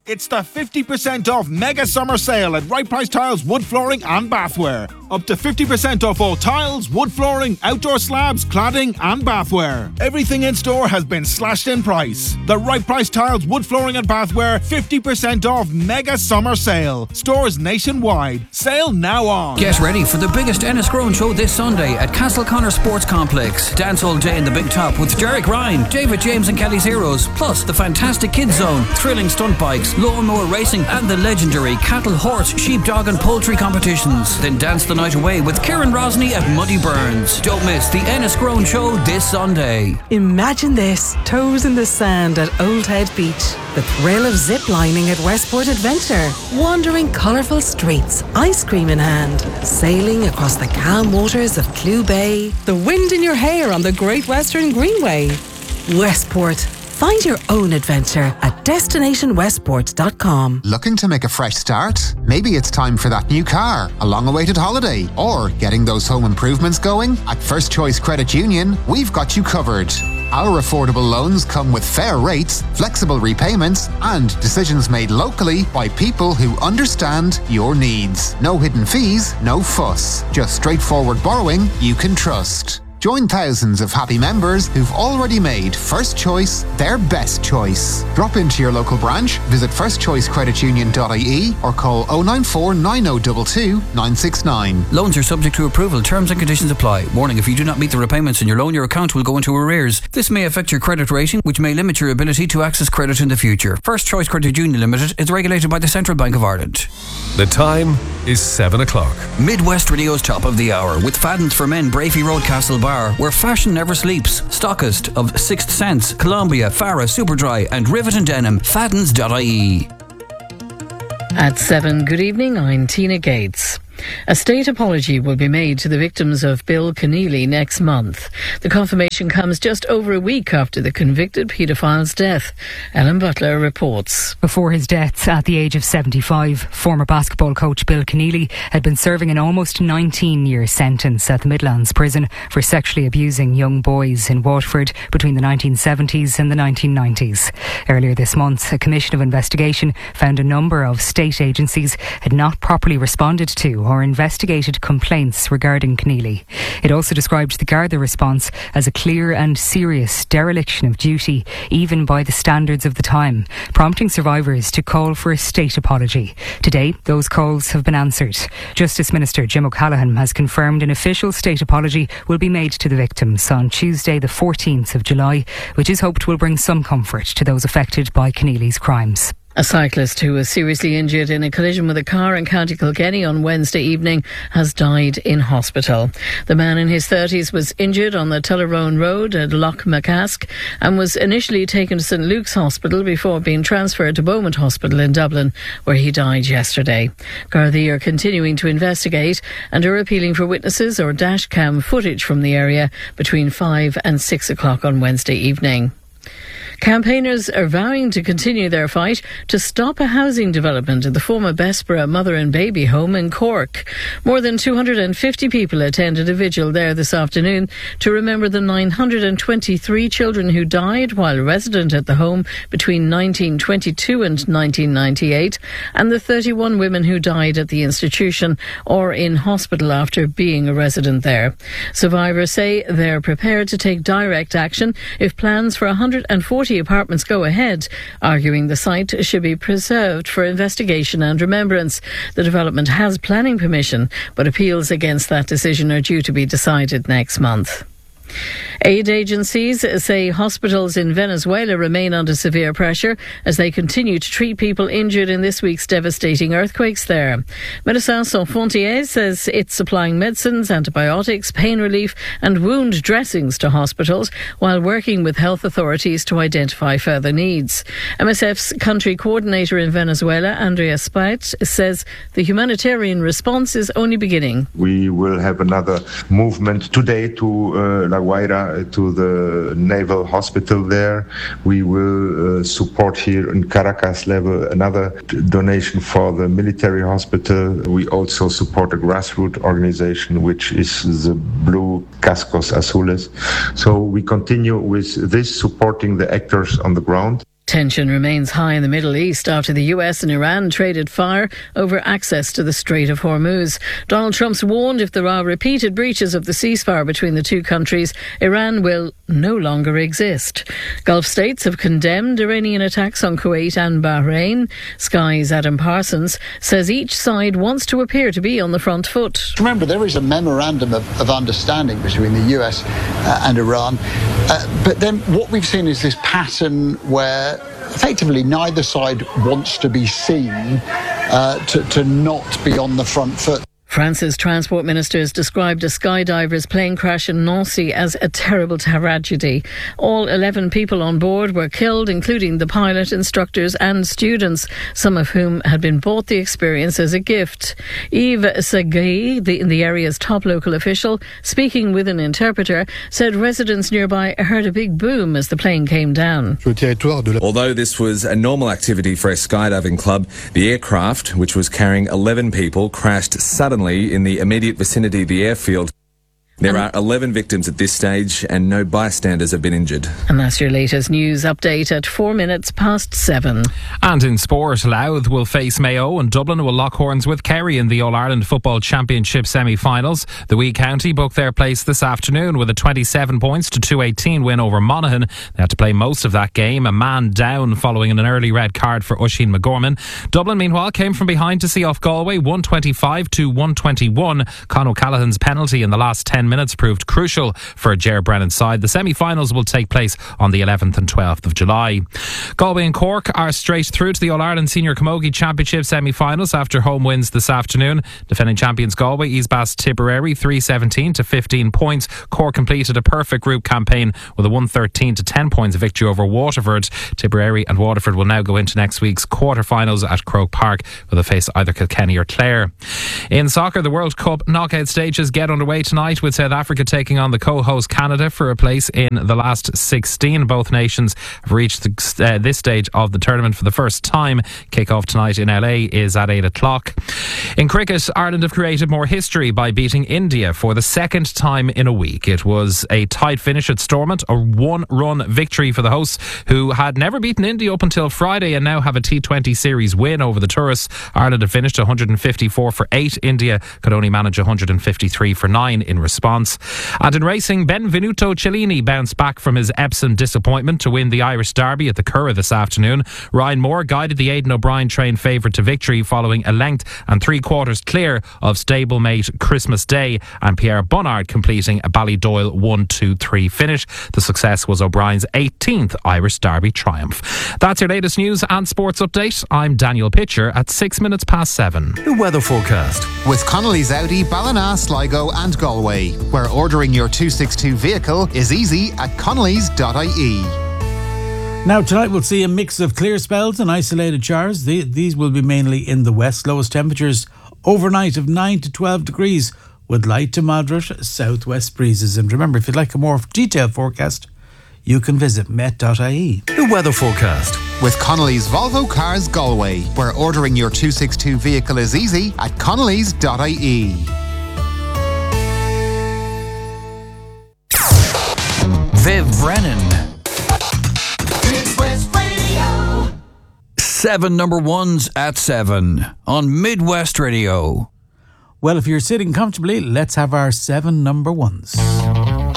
It's the 50% off mega summer sale at Right Price Tiles Wood Flooring and Bathware. Up to 50% off all tiles, wood flooring, outdoor slabs, cladding and bathware. Everything in store has been slashed in price. The Right Price Tiles Wood Flooring and Bathware 50% off mega summer sale. Stores nationwide. Sale now on. Get ready for the biggest Enniscrone show this Sunday at Castleconnor Sports Complex. Dance all day in the Big Top with Derek Ryan, David James and Kelly's Heroes, plus the fantastic Kids Zone, thrilling stunt bikes, lawnmower racing and the legendary cattle, horse, sheep, dog and poultry competitions. Then dance the night away with Kieran Rosny at Muddy Burns. Don't miss the Enniscrone show this Sunday. Imagine this, toes in the sand at Old Head Beach, the thrill of zip-lining at Westport Adventure, wandering colourful streets, ice cream in hand, sailing across the calm waters of Clew Bay, the wind in your hair on the Great Western Greenway. Westport. Find your own adventure at destinationwestport.com. Looking to make a fresh start? Maybe it's time for that new car, a long-awaited holiday, or getting those home improvements going? At First Choice Credit Union, we've got you covered. Our affordable loans come with fair rates, flexible repayments, and decisions made locally by people who understand your needs. No hidden fees, no fuss. Just straightforward borrowing you can trust. Join thousands of happy members who've already made First Choice their best choice. Drop into your local branch, visit firstchoicecreditunion.ie or call 094 9022 969. Loans are subject to approval. Terms and conditions apply. Warning, if you do not meet the repayments in your loan, your account will go into arrears. This may affect your credit rating, which may limit your ability to access credit in the future. First Choice Credit Union Limited is regulated by the Central Bank of Ireland. The time is 7 o'clock. Midwest Radio's top of the hour with Fadden's for Men, Brafey Road, Castle Bar, where fashion never sleeps. Stockist of Sixth Sense, Columbia, Farah, Superdry and Rivet and Denim. Faddens.ie. At 7, good evening, I'm Tina Gates. A state apology will be made to the victims of Bill Keneally next month. The confirmation comes just over a week after the convicted paedophile's death. Ellen Butler reports. Before his death at the age of 75, former basketball coach Bill Keneally had been serving an almost 19-year sentence at the Midlands prison for sexually abusing young boys in Waterford between the 1970s and the 1990s. Earlier this month, a commission of investigation found a number of state agencies had not properly responded to or investigated complaints regarding Keneally. It also described the Garda response as a clear and serious dereliction of duty, even by the standards of the time, prompting survivors to call for a state apology. Today, those calls have been answered. Justice Minister Jim O'Callaghan has confirmed an official state apology will be made to the victims on Tuesday the 14th of July, which is hoped will bring some comfort to those affected by Keneally's crimes. A cyclist who was seriously injured in a collision with a car in County Kilkenny on Wednesday evening has died in hospital. The man in his 30s was injured on the Tullerone Road at Loch Macask and was initially taken to St Luke's Hospital before being transferred to Beaumont Hospital in Dublin, where he died yesterday. Gardaí are continuing to investigate and are appealing for witnesses or dash cam footage from the area between 5 and 6 o'clock on Wednesday evening. Campaigners are vowing to continue their fight to stop a housing development at the former Bessborough Mother and Baby Home in Cork. More than 250 people attended a vigil there this afternoon to remember the 923 children who died while resident at the home between 1922 and 1998, and the 31 women who died at the institution or in hospital after being a resident there. Survivors say they're prepared to take direct action if plans for 140 apartments go ahead, arguing the site should be preserved for investigation and remembrance. The development has planning permission, but appeals against that decision are due to be decided next month. Aid agencies say hospitals in Venezuela remain under severe pressure as they continue to treat people injured in this week's devastating earthquakes there. Médecins Sans Frontières says it's supplying medicines, antibiotics, pain relief and wound dressings to hospitals while working with health authorities to identify further needs. MSF's country coordinator in Venezuela, Andrea Spait, says the humanitarian response is only beginning. We will have another movement today to La Guaira, to the Naval Hospital there. We will support here in Caracas level another donation for the military hospital. We also support a grassroots organization which is the Blue Cascos Azules. So we continue with this, supporting the actors on the ground. Tension remains high in the Middle East after the US and Iran traded fire over access to the Strait of Hormuz. Donald Trump's warned if there are repeated breaches of the ceasefire between the two countries, Iran will no longer exist. Gulf states have condemned Iranian attacks on Kuwait and Bahrain. Sky's Adam Parsons says each side wants to appear to be on the front foot. Remember, there is a memorandum of understanding between the US and Iran, but then what we've seen is this pattern where effectively neither side wants to be seen to not be on the front foot. France's transport minister has described a skydiver's plane crash in Nancy as a terrible tragedy. All 11 people on board were killed, including the pilot, instructors and students, some of whom had been bought the experience as a gift. Yves Segui, the area's top local official, speaking with an interpreter, said residents nearby heard a big boom as the plane came down. Although this was a normal activity for a skydiving club, the aircraft, which was carrying 11 people, crashed suddenly in the immediate vicinity of the airfield. There are 11 victims at this stage and no bystanders have been injured. And that's your latest news update at 7:04. And in sport, Louth will face Mayo and Dublin will lock horns with Kerry in the All-Ireland Football Championship semi-finals. The Wee County booked their place this afternoon with a 27 points to 218 win over Monaghan. They had to play most of that game, a man down following an early red card for Oisin McGorman. Dublin, meanwhile, came from behind to see off Galway 125 to 121. Con O'Callaghan's penalty in the last 10 minutes proved crucial for Ger Brennan's side. The semi-finals will take place on the 11th and 12th of July. Galway and Cork are straight through to the All-Ireland Senior Camogie Championship semi-finals after home wins this afternoon. Defending champions Galway eased past Tipperary 317 to 15 points. Cork completed a perfect group campaign with a 113 to 10 points victory over Waterford. Tipperary and Waterford will now go into next week's quarter-finals at Croke Park, where they face either Kilkenny or Clare. In soccer, the World Cup knockout stages get underway tonight with South Africa taking on the co-host Canada for a place in the last 16. Both nations have reached this stage of the tournament for the first time. Kick-off tonight in LA is at 8 o'clock. In cricket, Ireland have created more history by beating India for the second time in a week. It was a tight finish at Stormont, a one-run victory for the hosts, who had never beaten India up until Friday and now have a T20 series win over the tourists. Ireland had finished 154 for 8. India could only manage 153 for 9 in response. And in racing, Benvenuto Cellini bounced back from his Epsom disappointment to win the Irish Derby at the Curragh this afternoon. Ryan Moore guided the Aidan O'Brien train favourite to victory following a length and 3/4 clear of stablemate Christmas Day, and Pierre Bonnard completing a Ballydoyle 1-2-3 finish. The success was O'Brien's 18th Irish Derby triumph. That's your latest news and sports update. I'm Daniel Pitcher at 7:06. The weather forecast with Connolly's Audi, Ballina, Sligo and Galway, where ordering your 262 vehicle is easy at connellys.ie. Now tonight we'll see a mix of clear spells and isolated showers. These will be mainly in the west. Lowest temperatures overnight of 9 to 12 degrees with light to moderate southwest breezes. And remember, if you'd like a more detailed forecast, you can visit met.ie. The weather forecast with Connolly's Volvo Cars Galway, where ordering your 262 vehicle is easy at connellys.ie. Viv Brennan. 7 number ones at 7 on Midwest Radio. Well, if you're sitting comfortably, let's have our 7 number ones.